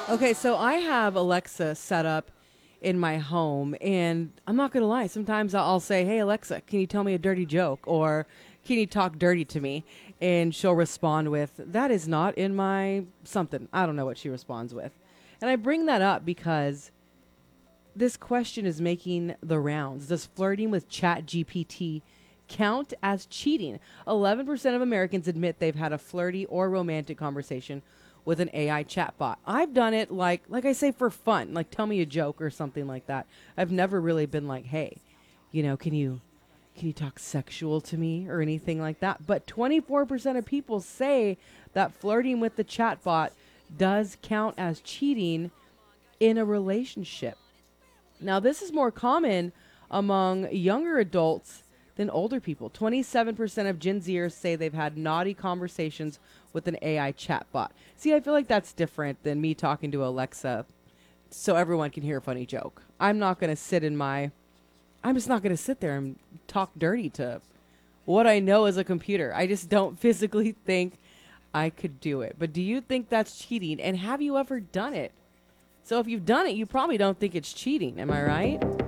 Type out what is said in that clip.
Okay, so I have Alexa set up in my home, and I'm not gonna lie. Sometimes I'll say, "Hey Alexa, can you tell me a dirty joke?" or "Can you talk dirty to me?" And she'll respond with, "That is not in my something." I don't know what she responds with, and I bring that up because this question is making the rounds. Does flirting with Chat GPT count as cheating? 11% of Americans admit they've had a flirty or romantic conversation with an AI chatbot. I've done it like I say for fun, like tell me a joke or something like that. I've never really been like, "Hey, can you talk sexual to me?" or anything like that. But 24% of people say that flirting with the chatbot does count as cheating in a relationship. Now, this is more common among younger adults than older people. 27% of Gen Zers say they've had naughty conversations with an AI chatbot. See, I feel like that's different than me talking to Alexa so everyone can hear a funny joke. I'm just not going to sit there and talk dirty to what I know is a computer. I just don't physically think I could do it. But do you think that's cheating? And have you ever done it? So if you've done it, you probably don't think it's cheating. Am I right?